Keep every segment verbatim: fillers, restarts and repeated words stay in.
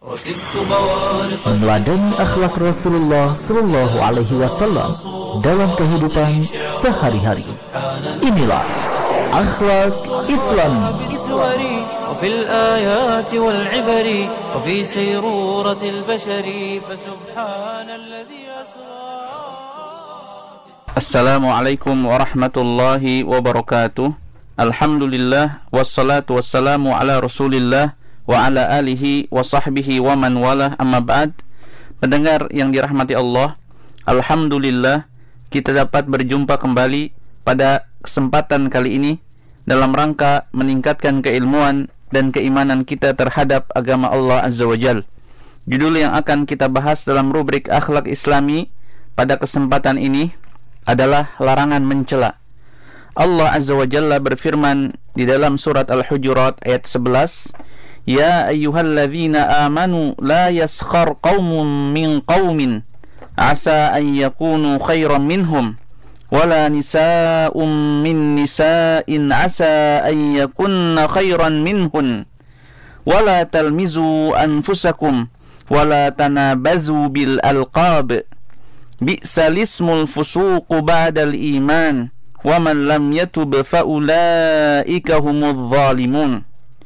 meneladani akhlak Rasulullah Sallallahu Alaihi Wasallam dalam kehidupan sehari-hari. Inilah akhlak Islam. وفي الآيات والعبر وفي سيرورة البشر فسبحان الذي أسرى. Assalamualaikum warahmatullahi wabarakatuh. Alhamdulillah wassalatu wassalamu ala Rasulillah wa ala alihi wa sahbihi wa man walah, amma ba'd. Pendengar yang dirahmati Allah, alhamdulillah kita dapat berjumpa kembali pada kesempatan kali ini dalam rangka meningkatkan keilmuan dan keimanan kita terhadap agama Allah Azza wa Jal. Judul yang akan kita bahas dalam rubrik akhlak Islami pada kesempatan ini adalah larangan mencela. Allah Azza wa Jalla berfirman di dalam surat Al-Hujurat ayat sebelas, Ya ayyuhalladzina amanu la yaskhar qaumun min qaumin asa an yakunu khairan minhum wala nisa'um min nisa'in asa an yakunna khairan minhun wala talmizu anfusakum wala tanabazu bil alqab bi'sal ismul fusuqu ba'dal iman wa man lam yatub fa ulaika humudz zalimun.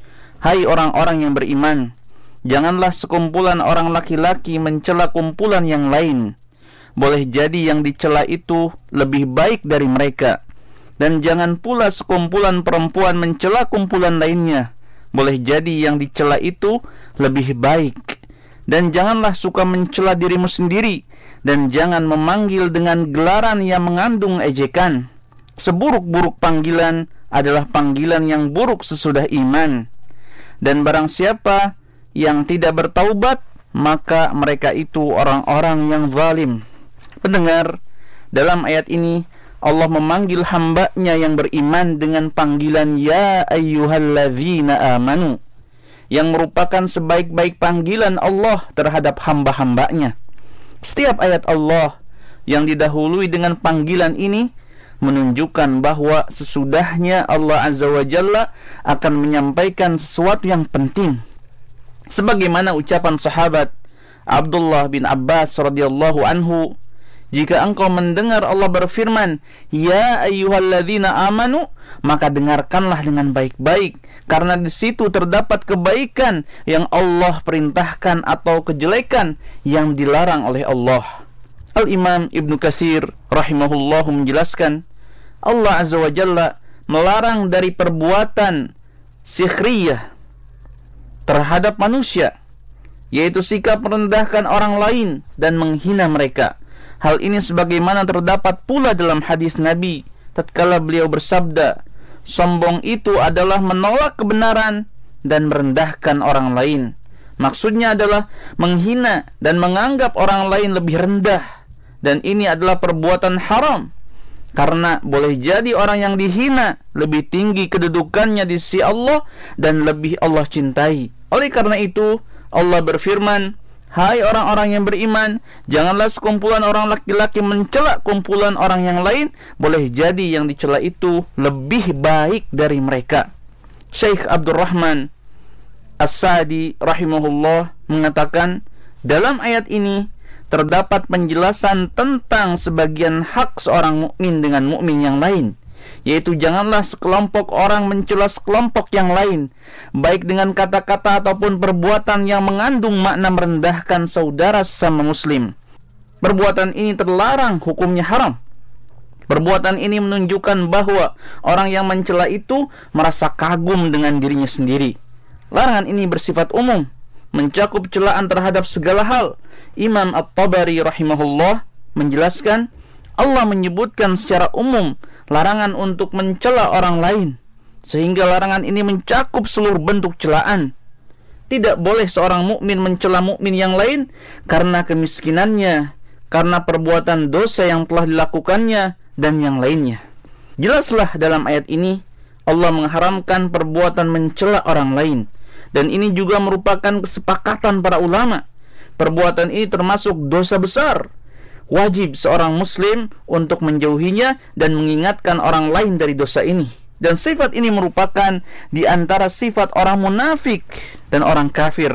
Hai orang-orang yang beriman, janganlah sekumpulan orang laki-laki mencela kumpulan yang lain. Boleh jadi yang dicela itu lebih baik dari mereka. Dan jangan pula sekumpulan perempuan mencela kumpulan lainnya. Boleh jadi yang dicela itu lebih baik. Dan janganlah suka mencela dirimu sendiri. Dan jangan memanggil dengan gelaran yang mengandung ejekan. Seburuk-buruk panggilan adalah panggilan yang buruk sesudah iman. Dan barang siapa yang tidak bertaubat, maka mereka itu orang-orang yang zalim. Pendengar, dalam ayat ini Allah memanggil hamba-Nya yang beriman dengan panggilan Ya ayyuhalladzina amanu, yang merupakan sebaik-baik panggilan Allah terhadap hamba-hamba-Nya. Setiap ayat Allah yang didahului dengan panggilan ini menunjukkan bahwa sesudahnya Allah Azza wa Jalla akan menyampaikan sesuatu yang penting. Sebagaimana ucapan sahabat Abdullah bin Abbas radhiyallahu anhu, jika engkau mendengar Allah berfirman Ya ayyuhalladzina amanu, maka dengarkanlah dengan baik-baik, karena di situ terdapat kebaikan yang Allah perintahkan atau kejelekan yang dilarang oleh Allah. Al-Imam Ibnu Katsir rahimahullahu menjelaskan, Allah Azza wa Jalla melarang dari perbuatan sikhriyah terhadap manusia, yaitu sikap merendahkan orang lain dan menghina mereka. Hal ini sebagaimana terdapat pula dalam hadis Nabi tatkala beliau bersabda, sombong itu adalah menolak kebenaran dan merendahkan orang lain. Maksudnya adalah menghina dan menganggap orang lain lebih rendah. Dan ini adalah perbuatan haram, karena boleh jadi orang yang dihina lebih tinggi kedudukannya di sisi Allah dan lebih Allah cintai. Oleh karena itu Allah berfirman, Hai orang-orang yang beriman, janganlah sekumpulan orang laki-laki mencela kumpulan orang yang lain. Boleh jadi yang dicela itu lebih baik dari mereka. Syekh Abdurrahman As-Sa'di rahimahullah mengatakan, dalam ayat ini terdapat penjelasan tentang sebagian hak seorang mukmin dengan mukmin yang lain, yaitu janganlah sekelompok orang mencela sekelompok yang lain, baik dengan kata-kata ataupun perbuatan yang mengandung makna merendahkan saudara sesama muslim. Perbuatan ini terlarang, hukumnya haram. Perbuatan ini menunjukkan bahwa orang yang mencela itu merasa kagum dengan dirinya sendiri. Larangan ini bersifat umum, mencakup celaan terhadap segala hal. Imam At-Tabari rahimahullah menjelaskan, Allah menyebutkan secara umum larangan untuk mencela orang lain, sehingga larangan ini mencakup seluruh bentuk celaan. Tidak boleh seorang mukmin mencela mukmin yang lain karena kemiskinannya, karena perbuatan dosa yang telah dilakukannya, dan yang lainnya. Jelaslah dalam ayat ini Allah mengharamkan perbuatan mencela orang lain, dan ini juga merupakan kesepakatan para ulama. Perbuatan ini termasuk dosa besar. Wajib seorang muslim untuk menjauhinya dan mengingatkan orang lain dari dosa ini. Dan sifat ini merupakan di antara sifat orang munafik dan orang kafir.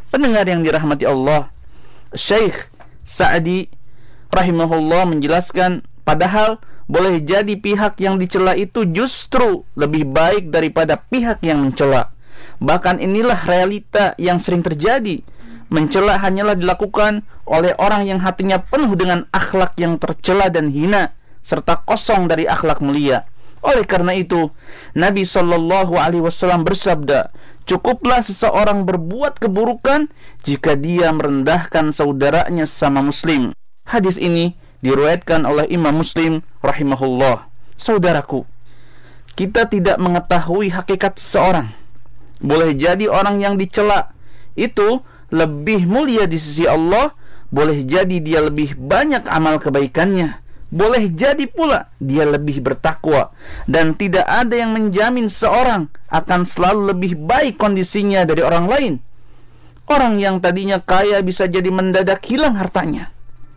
Pendengar yang dirahmati Allah, Syekh Sa'di rahimahullah menjelaskan, padahal boleh jadi pihak yang dicela itu justru lebih baik daripada pihak yang mencela. Bahkan inilah realita yang sering terjadi. Mencela hanyalah dilakukan oleh orang yang hatinya penuh dengan akhlak yang tercela dan hina, serta kosong dari akhlak mulia. Oleh karena itu, Nabi Shallallahu Alaihi Wasallam bersabda, cukuplah seseorang berbuat keburukan jika dia merendahkan saudaranya sesama muslim. Hadis ini diriwayatkan oleh Imam Muslim rahimahullah. Saudaraku, kita tidak mengetahui hakikat seseorang. Boleh jadi orang yang dicela itu lebih mulia di sisi Allah, boleh jadi dia lebih banyak amal kebaikannya, boleh jadi pula dia lebih bertakwa, dan tidak ada yang menjamin seorang akan selalu lebih baik kondisinya dari orang lain. Orang yang tadinya kaya bisa jadi mendadak hilang hartanya.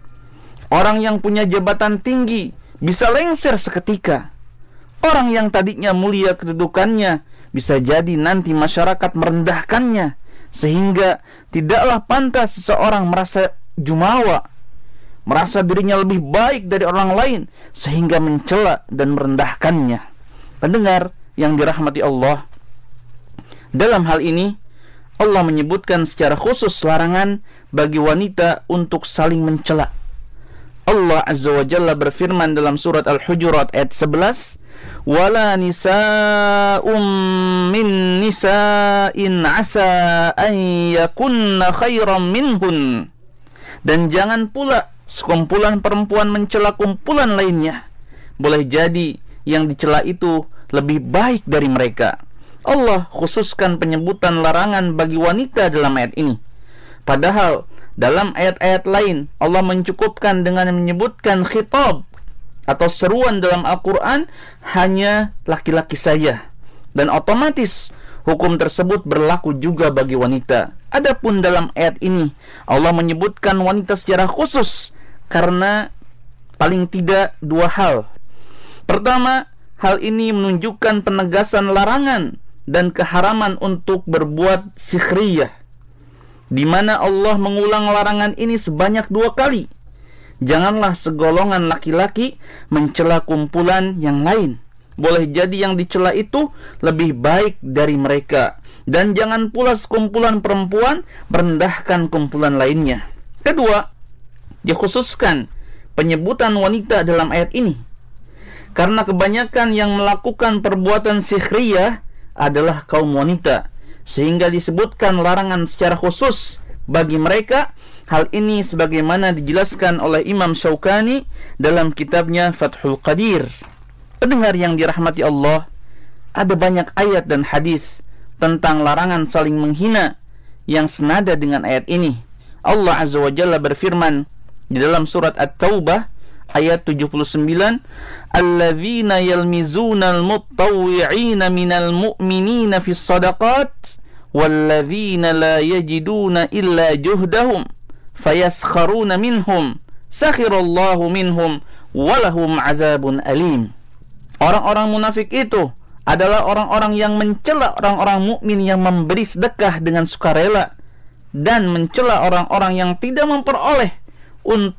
Orang yang punya jabatan tinggi bisa lengser seketika. Orang yang tadinya mulia kedudukannya bisa jadi nanti masyarakat merendahkannya, sehingga tidaklah pantas seseorang merasa jumawa, merasa dirinya lebih baik dari orang lain, sehingga mencela dan merendahkannya. Pendengar yang dirahmati Allah, dalam hal ini Allah menyebutkan secara khusus larangan bagi wanita untuk saling mencela. Allah Azza wa Jalla berfirman dalam surat Al-Hujurat ayat sebelas, wala nisa'um min nisa'in asa an yakunna khairan minhun. Dan jangan pula sekumpulan perempuan mencela kumpulan lainnya. Boleh jadi yang dicela itu lebih baik dari mereka. Allah khususkan penyebutan larangan bagi wanita dalam ayat ini. Padahal dalam ayat-ayat lain Allah mencukupkan dengan menyebutkan khitab atau seruan dalam Al-Quran hanya laki-laki saja, dan otomatis hukum tersebut berlaku juga bagi wanita. Adapun dalam ayat ini Allah menyebutkan wanita secara khusus karena paling tidak dua hal. Pertama, hal ini menunjukkan penegasan larangan dan keharaman untuk berbuat sikhriyah, di mana Allah mengulang larangan ini sebanyak dua kali. Janganlah segolongan laki-laki mencela kumpulan yang lain. Boleh jadi yang dicela itu lebih baik dari mereka. Dan jangan pula sekumpulan perempuan merendahkan kumpulan lainnya. Kedua, dikhususkan penyebutan wanita dalam ayat ini karena kebanyakan yang melakukan perbuatan sikhriyah adalah kaum wanita, sehingga disebutkan larangan secara khusus bagi mereka. Hal ini sebagaimana dijelaskan oleh Imam Syaukani dalam kitabnya Fathul Qadir. Pendengar yang dirahmati Allah, ada banyak ayat dan hadis tentang larangan saling menghina yang senada dengan ayat ini. Allah Azza wa Jalla berfirman di dalam surat At-Taubah ayat tujuh puluh sembilan, alladzina yalmizuna al-muttawwi'ina minal mu'minina fis sadaqat walladzina la yajiduna illa juhdahum fayaskharuna minhum sakhirallahu minhum walahum azabun alim. Orang-orang munafik itu adalah orang-orang yang mencela orang-orang mukmin yang memberi sedekah dengan sukarela, dan mencela orang-orang yang tidak memperoleh untuk